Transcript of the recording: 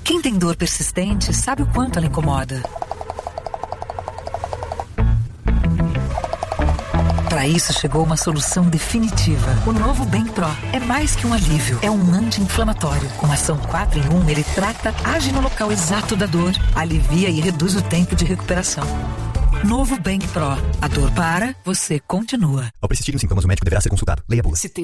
Quem tem dor persistente sabe o quanto ela incomoda. Para isso chegou uma solução definitiva. O novo Bem Pro é mais que um alívio, é um anti-inflamatório. Com ação 4 em 1, ele trata, age no local exato da dor, alivia e reduz o tempo de recuperação. Novo Bem Pro. A dor para, você continua. Ao persistirem os sintomas, o médico deverá ser consultado. Leia a bula.